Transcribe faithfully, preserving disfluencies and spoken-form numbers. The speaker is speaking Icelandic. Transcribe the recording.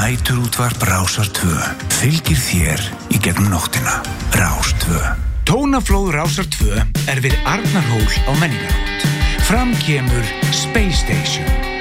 Næturútvarp Rásar tvö fylgir þér í gegnum nóttina. Rás tvö. Tónaflóð Rásar tvö er við Arnarhól á Menningarnótt. Fram kemur Space Station.